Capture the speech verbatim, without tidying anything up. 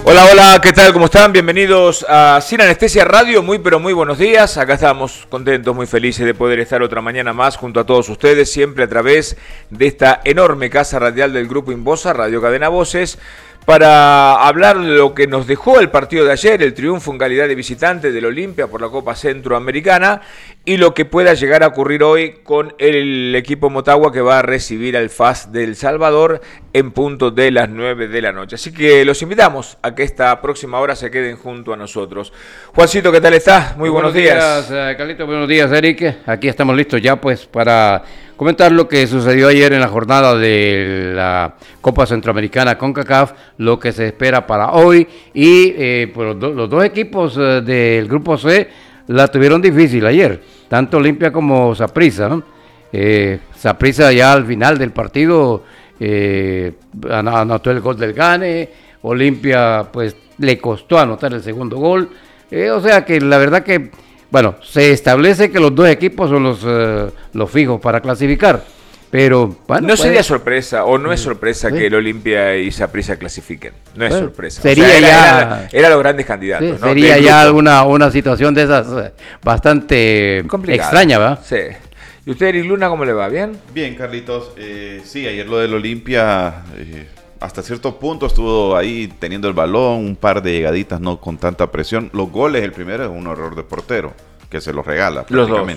Hola, hola, ¿qué tal? ¿Cómo están? Bienvenidos a Sin Anestesia Radio, muy pero muy buenos días. Acá estamos contentos, muy felices de poder estar otra mañana más junto a todos ustedes, siempre a través de esta enorme casa radial del Grupo Inbosa, Radio Cadena Voces, para hablar de lo que nos dejó el partido de ayer, el triunfo en calidad de visitante del Olimpia por la Copa Centroamericana y lo que pueda llegar a ocurrir hoy con el equipo Motagua que va a recibir al F A S de El Salvador en punto de las nueve de la noche. Así que los invitamos a que esta próxima hora se queden junto a nosotros. Juancito, ¿qué tal estás? Muy, Muy buenos, buenos días. días Carlito, buenos días, Eric. Aquí estamos listos ya pues para comentar lo que sucedió ayer en la jornada de la Copa Centroamericana CONCACAF, lo que se espera para hoy y eh, pues los, do, los dos equipos eh, del Grupo C la tuvieron difícil ayer, tanto Olimpia como Saprissa, ¿no? Eh, Saprissa ya al final del partido eh, anotó el gol del Gane, Olimpia pues le costó anotar el segundo gol, eh, o sea que la verdad que bueno, se establece que los dos equipos son los, uh, los fijos para clasificar, pero bueno, no sería puede... sorpresa, o no es sorpresa sí. que el Olimpia y Saprissa clasifiquen, no es bueno, sorpresa. Sería o sea, era, ya... Era, era los grandes candidatos, sí, ¿no? Sería ya alguna una situación de esas bastante complicada, extraña, ¿verdad? Sí. ¿Y usted, Eric Luna, cómo le va? ¿Bien? Bien, Carlitos. Eh, sí, ayer lo del Olimpia... Eh... hasta cierto punto estuvo ahí teniendo el balón, un par de llegaditas no con tanta presión. Los goles, el primero es un error de portero, que se los regala prácticamente.